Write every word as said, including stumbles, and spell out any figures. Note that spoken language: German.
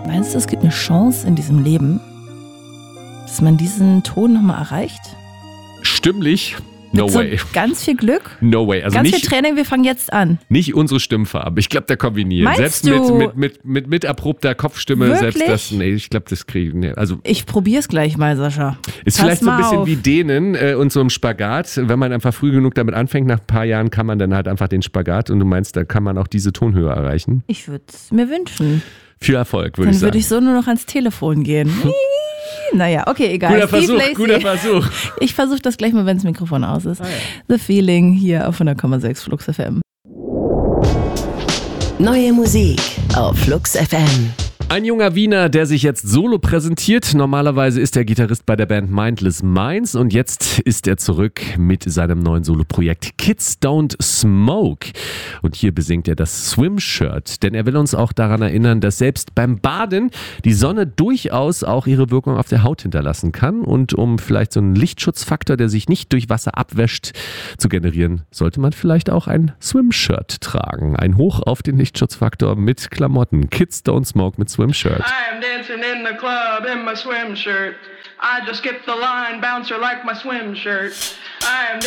Meinst du, es gibt eine Chance in diesem Leben, dass man diesen Ton nochmal erreicht? Stimmlich? No Mit way. So ganz viel Glück? No way. Also ganz nicht, viel Training, wir fangen jetzt an. Nicht unsere Stimmfarbe. Ich glaube, da kommen wir nie hin. Meinst Selbst mit, du? mit, mit, mit, mit erprobter Kopfstimme, Wirklich? selbst das, nee, ich glaube, das kriege ich nicht. Also, Ich probier's gleich mal, Sascha. ist Pass vielleicht so ein mal bisschen auf. wie Dehnen äh, und so im Spagat. Wenn man einfach früh genug damit anfängt, nach ein paar Jahren kann man dann halt einfach den Spagat und du meinst, da kann man auch diese Tonhöhe erreichen. Ich würde es mir wünschen. Viel Erfolg, würde Dann ich sagen. würde ich so nur noch ans Telefon gehen. Naja, okay, egal. Guter Steve Versuch, Lacy. guter Versuch. Ich versuche das gleich mal, wenn das Mikrofon aus ist. Ah, ja. The Feeling hier auf hundert Komma sechs Flux F M. Neue Musik auf Flux F M. Ein junger Wiener, der sich jetzt solo präsentiert. Normalerweise ist er Gitarrist bei der Band Mindless Minds und jetzt ist er zurück mit seinem neuen Soloprojekt Kids Don't Smoke. Und hier besingt er das Swim-Shirt, denn er will uns auch daran erinnern, dass selbst beim Baden die Sonne durchaus auch ihre Wirkung auf der Haut hinterlassen kann. Und um vielleicht so einen Lichtschutzfaktor, der sich nicht durch Wasser abwäscht, zu generieren, sollte man vielleicht auch ein Swim-Shirt tragen. Ein Hoch auf den Lichtschutzfaktor mit Klamotten. Kids Don't Smoke mit Swim-Shirt. I am dancing in the club in my swim shirt. I just skipped the line, bouncer like my swim shirt. I am